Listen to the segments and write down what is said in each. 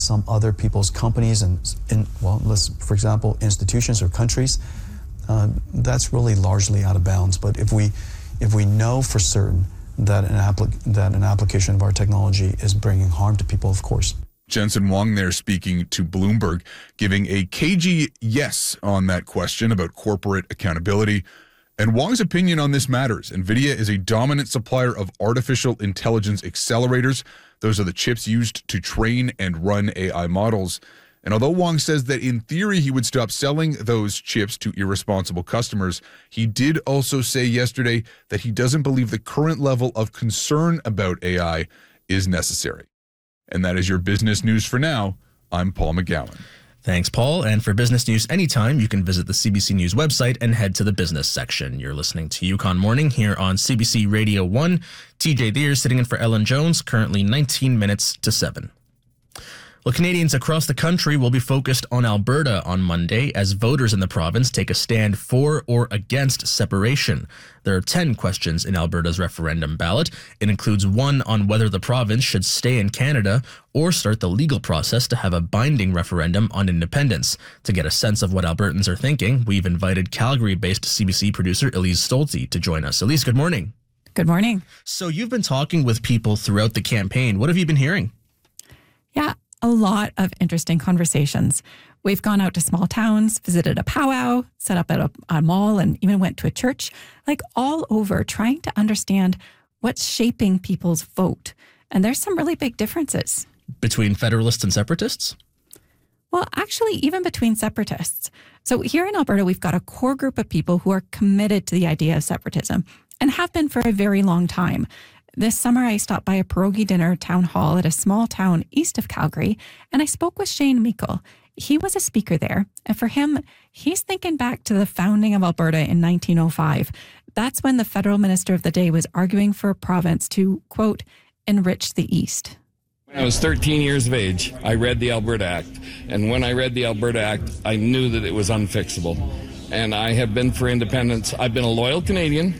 some other people's companies for example, institutions or countries, that's really largely out of bounds. But if we know for certain that an application of our technology is bringing harm to people, of course. Jensen Huang there speaking to Bloomberg, giving a cagey yes on that question about corporate accountability. And Huang's opinion on this matters. NVIDIA is a dominant supplier of artificial intelligence accelerators. Those are the chips used to train and run AI models. And although Huang says that in theory he would stop selling those chips to irresponsible customers, he did also say yesterday that he doesn't believe the current level of concern about AI is necessary. And that is your business news for now. I'm Paul McGowan. Thanks, Paul. And for business news anytime, you can visit the CBC News website and head to the business section. You're listening to Yukon Morning here on CBC Radio 1. TJ Deere sitting in for Ellen Jones, currently 19 minutes to 7. Well, Canadians across the country will be focused on Alberta on Monday as voters in the province take a stand for or against separation. There are 10 questions in Alberta's referendum ballot. It includes one on whether the province should stay in Canada or start the legal process to have a binding referendum on independence. To get a sense of what Albertans are thinking, we've invited Calgary-based CBC producer Elise Stolte to join us. Elise, good morning. Good morning. So you've been talking with people throughout the campaign. What have you been hearing? Yeah, a lot of interesting conversations. We've gone out to small towns, visited a powwow, set up at a mall, and even went to a church, like all over, trying to understand what's shaping people's vote. And there's some really big differences. Between Federalists and Separatists? Well, actually, even between separatists. So here in Alberta, we've got a core group of people who are committed to the idea of separatism and have been for a very long time. This summer, I stopped by a pierogi dinner town hall at a small town east of Calgary, and I spoke with Shane Meikle. He was a speaker there, and for him, he's thinking back to the founding of Alberta in 1905. That's when the federal minister of the day was arguing for a province to, quote, enrich the East. When I was 13 years of age, I read the Alberta Act, and when I read the Alberta Act, I knew that it was unfixable. And I have been for independence. I've been a loyal Canadian,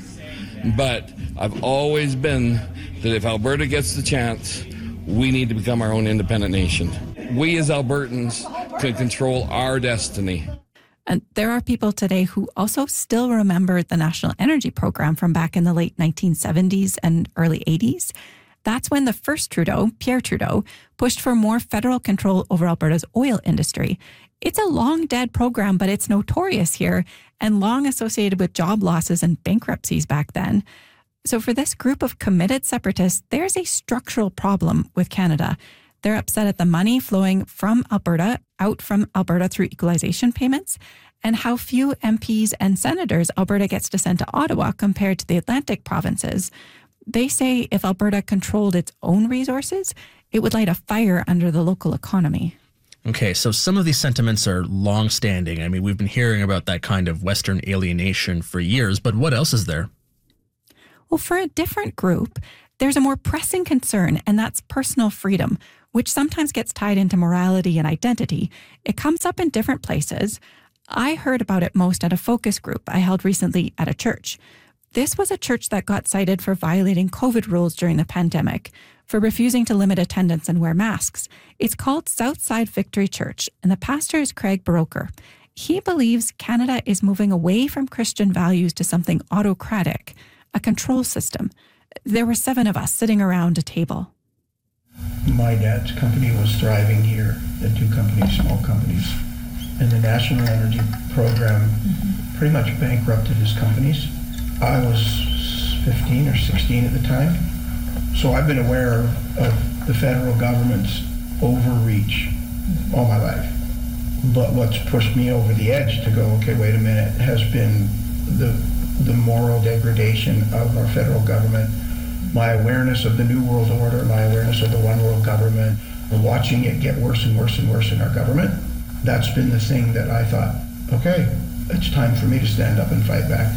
but I've always been that if Alberta gets the chance, we need to become our own independent nation. We as Albertans can control our destiny. And there are people today who also still remember the National Energy Program from back in the late 1970s and early 80s. That's when the first Trudeau, Pierre Trudeau, pushed for more federal control over Alberta's oil industry. It's a long dead program, but it's notorious here and long associated with job losses and bankruptcies back then. So for this group of committed separatists, there's a structural problem with Canada. They're upset at the money flowing from Alberta, out from Alberta through equalization payments, and how few MPs and senators Alberta gets to send to Ottawa compared to the Atlantic provinces. They say if Alberta controlled its own resources, it would light a fire under the local economy. Okay, so some of these sentiments are long-standing. I mean, we've been hearing about that kind of Western alienation for years, but what else is there? Well, for a different group, there's a more pressing concern, and that's personal freedom, which sometimes gets tied into morality and identity. It comes up in different places. I heard about it most at a focus group I held recently at a church. This was a church that got cited for violating COVID rules during the pandemic, for refusing to limit attendance and wear masks. It's called Southside Victory Church, and the pastor is Craig Baroker. He believes Canada is moving away from Christian values to something autocratic, a control system. There were 7 of us sitting around a table. My dad's company was thriving here, the 2 companies, small companies, and the National Energy Program pretty much bankrupted his companies. I was 15 or 16 at the time, so I've been aware of the federal government's overreach all my life. But what's pushed me over the edge to go, okay, wait a minute, has been the moral degradation of our federal government, my awareness of the New World Order, my awareness of the One World Government, watching it get worse and worse and worse in our government. That's been the thing that I thought, okay, it's time for me to stand up and fight back.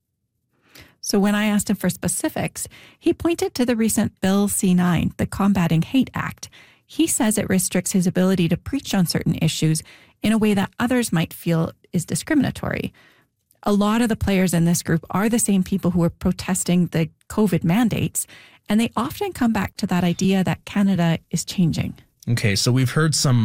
So when I asked him for specifics, he pointed to the recent Bill C-9, the Combating Hate Act. He says it restricts his ability to preach on certain issues in a way that others might feel is discriminatory. A lot of the players in this group are the same people who are protesting the COVID mandates, and they often come back to that idea that Canada is changing. Okay, so we've heard some